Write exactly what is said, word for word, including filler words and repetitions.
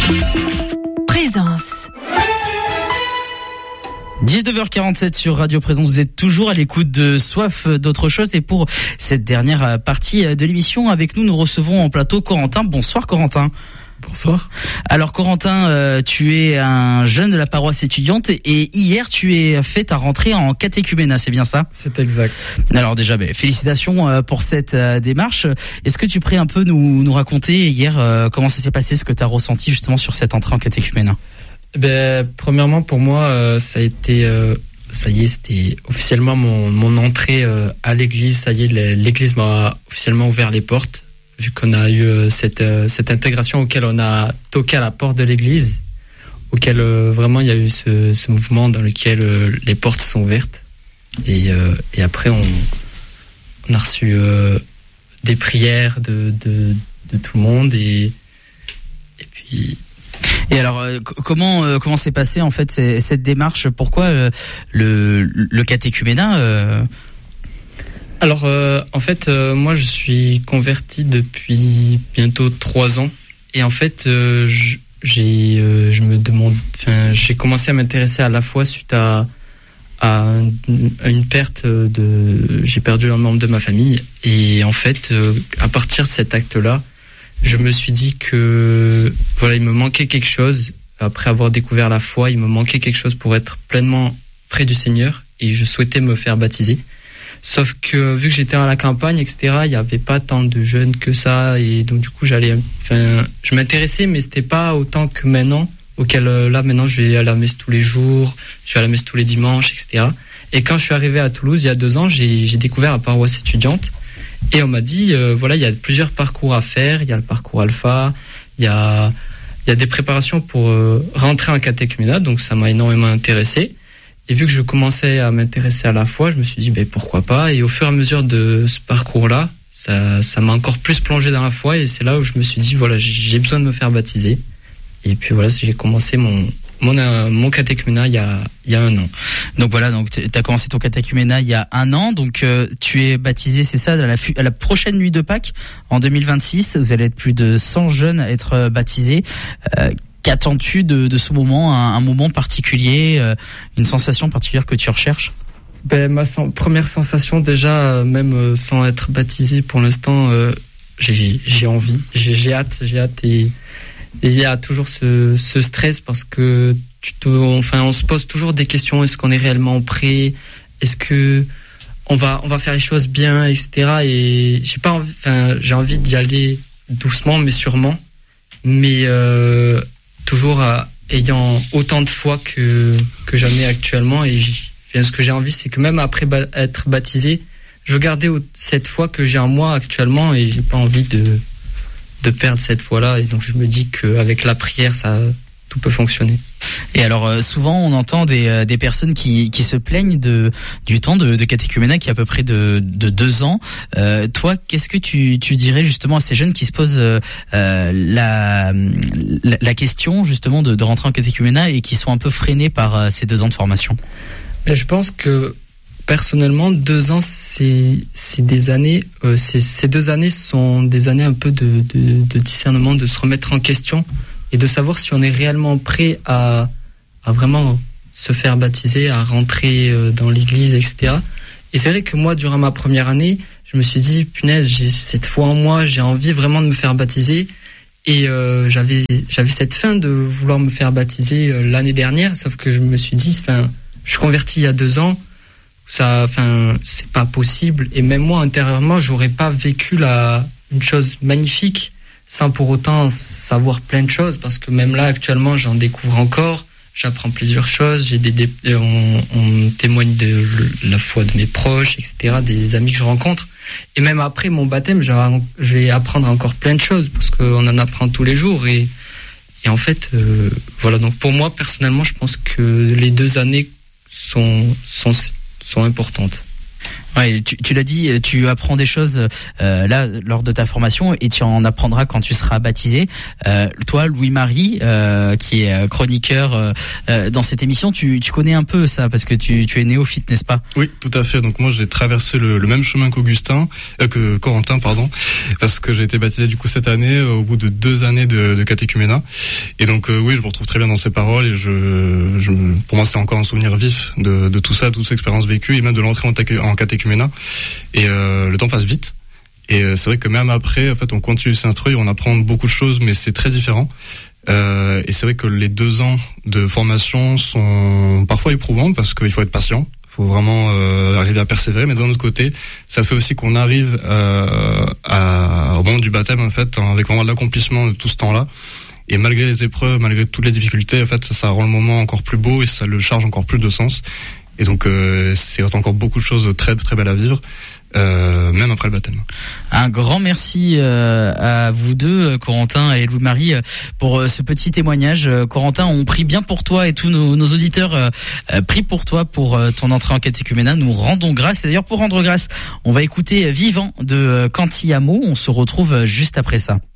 Présence. dix-neuf heures quarante-sept sur Radio Présence, vous êtes toujours à l'écoute de Soif d'autre chose et pour cette dernière partie de l'émission avec nous, nous recevons en plateau Corentin. Bonsoir Corentin. Bonsoir. Alors Corentin, euh, tu es un jeune de la paroisse étudiante et hier tu es fait ta rentrée en catéchuménat, c'est bien ça ? C'est exact. Alors déjà, bah, félicitations euh, pour cette euh, démarche. Est-ce que tu pourrais un peu nous, nous raconter hier euh, comment ça s'est passé, ce que tu as ressenti justement sur cette entrée en catéchuménat ? Ben, premièrement, pour moi, euh, ça a été, euh, ça y est, c'était officiellement mon, mon entrée euh, à l'église. Ça y est, l'église m'a officiellement ouvert les portes, vu qu'on a eu euh, cette, euh, cette intégration auquel on a toqué à la porte de l'église, auquel euh, vraiment il y a eu ce, ce mouvement dans lequel euh, les portes sont ouvertes. Et, euh, et après, on, on a reçu euh, des prières de, de, de tout le monde. Et, et puis... Et alors, euh, comment euh, comment s'est passée en fait c- cette démarche ? Pourquoi euh, le le catéchuménat euh... Alors, euh, en fait, euh, moi, je suis converti depuis bientôt trois ans, et en fait, euh, j'ai, euh, je me demande, enfin, j'ai commencé à m'intéresser à la foi suite à à une, à une perte de, j'ai perdu un membre de ma famille, et en fait, euh, à partir de cet acte-là, je me suis dit que voilà, il me manquait quelque chose. Après avoir découvert la foi, il me manquait quelque chose pour être pleinement près du Seigneur et je souhaitais me faire baptiser. Sauf que vu que j'étais à la campagne, et cetera, il n'y avait pas tant de jeunes que ça et donc du coup j'allais, enfin, je m'intéressais, mais c'était pas autant que maintenant. Auquel là maintenant je vais à la messe tous les jours, je vais à la messe tous les dimanches, et cetera. Et quand je suis arrivé à Toulouse il y a deux ans, j'ai, j'ai découvert la paroisse étudiante. Et on m'a dit, euh, voilà, il y a plusieurs parcours à faire. Il y a le parcours alpha, il y a, il y a des préparations pour euh, rentrer en catéchuménat. Donc ça m'a énormément intéressé. Et vu que je commençais à m'intéresser à la foi, je me suis dit, ben pourquoi pas. Et au fur et à mesure de ce parcours-là, ça, ça m'a encore plus plongé dans la foi. Et c'est là où je me suis dit, voilà, j'ai besoin de me faire baptiser. Et puis voilà, j'ai commencé mon Mon, euh, mon catéchuménat il y a il y a un an. Donc voilà, donc tu as commencé ton catéchuménat il y a un an, donc euh, tu es baptisé, c'est ça, à la, à la prochaine nuit de Pâques en deux mille vingt-six. Vous allez être plus de cent jeunes à être baptisés. Euh, qu'attends-tu de, de ce moment, un, un moment particulier, euh, une sensation particulière que tu recherches ? Ben ma sen- première sensation déjà, euh, même euh, sans être baptisé pour l'instant, euh, j'ai j'ai envie, j'ai, j'ai hâte, j'ai hâte et Et il y a toujours ce, ce stress parce que tu te, enfin, on se pose toujours des questions. Est-ce qu'on est réellement prêt ? Est-ce que on va, on va faire les choses bien, et cetera. Et j'ai pas envie, enfin, j'ai envie d'y aller doucement, mais sûrement. Mais euh, toujours à, ayant autant de foi que que j'en ai actuellement. Et enfin, ce que j'ai envie, c'est que même après ba- être baptisé, je veux garder cette foi que j'ai en moi actuellement. Et j'ai pas envie de de perdre cette foi-là, et donc je me dis qu'avec la prière, ça, tout peut fonctionner. Et alors euh, souvent on entend des euh, des personnes qui qui se plaignent de du temps de, de catéchuménat qui est à peu près de de deux ans. Euh, toi, qu'est-ce que tu tu dirais justement à ces jeunes qui se posent euh, la, la la question justement de de rentrer en catéchuménat et qui sont un peu freinés par euh, ces deux ans de formation ? Mais je pense que personnellement, deux ans, c'est c'est des années. Euh, c'est, ces deux années sont des années un peu de, de de discernement, de se remettre en question et de savoir si on est réellement prêt à à vraiment se faire baptiser, à rentrer dans l'église, et cetera. Et c'est vrai que moi, durant ma première année, je me suis dit, punaise, j'ai cette foi en moi, j'ai envie vraiment de me faire baptiser. Et euh, j'avais j'avais cette faim de vouloir me faire baptiser euh, l'année dernière, sauf que je me suis dit, enfin, je suis converti il y a deux ans. Ça, enfin, c'est pas possible. Et même moi, intérieurement, j'aurais pas vécu la, une chose magnifique sans pour autant savoir plein de choses. Parce que même là, actuellement, j'en découvre encore. J'apprends plusieurs choses. J'ai des, des on, on témoigne de la foi de mes proches, et cetera, des amis que je rencontre. Et même après mon baptême, je vais apprendre encore plein de choses parce qu'on en apprend tous les jours. Et, et en fait, euh, voilà. Donc pour moi, personnellement, je pense que les deux années sont, sont sont importantes. Ouais, tu, tu l'as dit, tu apprends des choses euh, là lors de ta formation et tu en apprendras quand tu seras baptisé. Euh, toi, Louis-Marie, euh, qui est chroniqueur euh, dans cette émission, tu, tu connais un peu ça parce que tu, tu es néophyte, n'est-ce pas? Oui, tout à fait. Donc moi, j'ai traversé le, le même chemin qu'Augustin, euh, que Corentin, pardon, parce que j'ai été baptisé du coup cette année euh, au bout de deux années de, de catéchuménat. Et donc euh, oui, je me retrouve très bien dans ces paroles et je, je pour moi, c'est encore un souvenir vif de, de tout ça, de toute cette expérience vécue et même de l'entrée en, en catéchuménat. Et euh, le temps passe vite. Et euh, c'est vrai que même après, en fait, on continue de s'instruire, on apprend beaucoup de choses, mais c'est très différent. Euh, et c'est vrai que les deux ans de formation sont parfois éprouvants parce qu'il faut être patient. Il faut vraiment euh, arriver à persévérer. Mais d'un autre côté, ça fait aussi qu'on arrive euh, à, au moment du baptême, en fait, avec vraiment l'accomplissement de tout ce temps-là. Et malgré les épreuves, malgré toutes les difficultés, en fait, ça, ça rend le moment encore plus beau et ça le charge encore plus de sens. Et donc, euh, c'est encore beaucoup de choses très très belles à vivre, euh, même après le baptême. Un grand merci euh, à vous deux, Corentin et Louis-Marie, pour euh, ce petit témoignage. Euh, Corentin, on prie bien pour toi et tous nos, nos auditeurs euh, euh, prient pour toi pour euh, ton entrée en catéchuménat. Nous rendons grâce. Et d'ailleurs, pour rendre grâce, on va écouter Vivant de euh, Cantiamo. On se retrouve juste après ça.